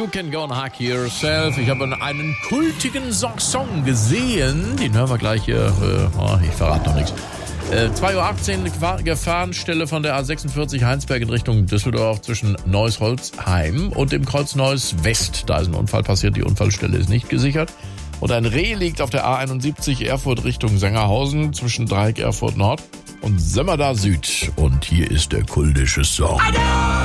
You Can Go and Hack Yourself. Ich habe einen kultigen Song gesehen. Den hören wir gleich hier. Ich verrate noch nichts. 2.18 Uhr Gefahrenstelle von der A46 Heinsberg in Richtung Düsseldorf zwischen Neuss-Holzheim und dem Kreuz Neuss West. Da ist ein Unfall passiert, die Unfallstelle ist nicht gesichert. Und ein Reh liegt auf der A71 Erfurt Richtung Sengerhausen zwischen Dreieck Erfurt Nord und Sömmerda Süd. Und hier ist der kultische Song.